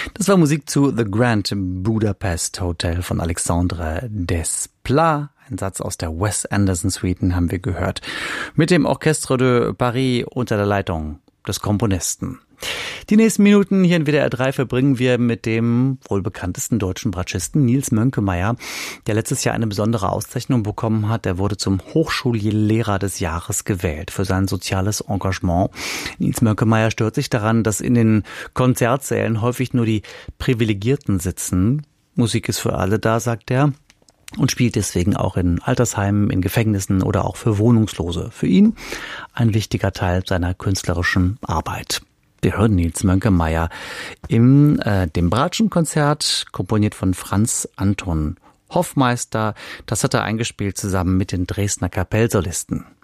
Das war Musik zu The Grand Budapest Hotel von Alexandre Desplat. Ein Satz aus der Wes Anderson Suite haben wir gehört. Mit dem Orchestre de Paris unter der Leitung des Komponisten. Die nächsten Minuten hier in WDR 3 verbringen wir mit dem wohl bekanntesten deutschen Bratschisten Nils Mönkemeyer, der letztes Jahr eine besondere Auszeichnung bekommen hat. Er wurde zum Hochschullehrer des Jahres gewählt für sein soziales Engagement. Nils Mönkemeyer stört sich daran, dass in den Konzertsälen häufig nur die Privilegierten sitzen. Musik ist für alle da, sagt er. Und spielt deswegen auch in Altersheimen, in Gefängnissen oder auch für Wohnungslose. Für ihn ein wichtiger Teil seiner künstlerischen Arbeit. Wir hören Nils Mönkemeyer im dem Bratschenkonzert, komponiert von Franz Anton Hoffmeister. Das hat er eingespielt zusammen mit den Dresdner Kapellsolisten.